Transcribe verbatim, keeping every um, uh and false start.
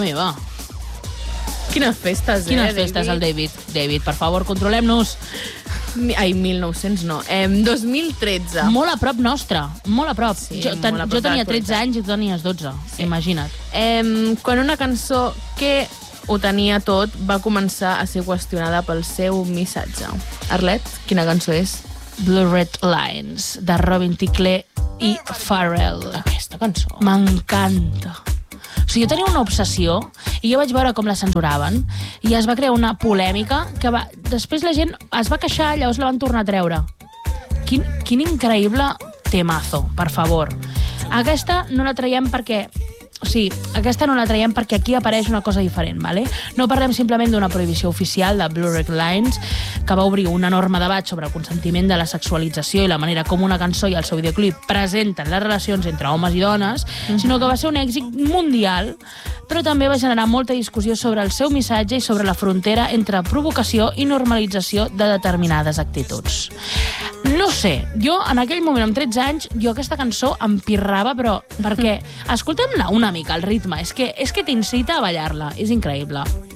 meva. Quines festes, eh, Quines festes, el David. David, per favor, controlem-nos. Ai, mil nou-cents no. Eh, dos mil tretze. Molt a prop nostre, molt a prop. Sí, jo, ten, molt a prop jo tenia de tretze anys i tu tenies dotze, sí. Imagina't. Eh, quan una cançó que ho tenia tot va començar a ser qüestionada pel seu missatge. Arlet, quina cançó és? Blue Red Lines, de Robin Thicke i Pharrell. Aquesta cançó. M'encanta. O sigui, jo tenia una obsessió i jo vaig veure com la censuraven i es va crear una polèmica que va... després la gent es va queixar, llavors la van tornar a treure. Quin, quin increïble temazo, per favor. Aquesta no la traiem perquè... O sigui, aquesta no la traiem perquè aquí apareix una cosa diferent, ¿vale? No parlem simplement d'una prohibició oficial de Blue Red Lines que va obrir un enorme debat sobre el consentiment de la sexualització i la manera com una cançó i el seu videoclip presenten les relacions entre homes i dones, mm-hmm. sinó que va ser un èxit mundial, però també va generar molta discussió sobre el seu missatge i sobre la frontera entre provocació i normalització de determinades actituds. No sé, jo en aquell moment, amb tretze anys, jo aquesta cançó em pirrava, però perquè, escolta'm-la una mica, el ritme, és que, és que t'incita a ballar-la, és increïble.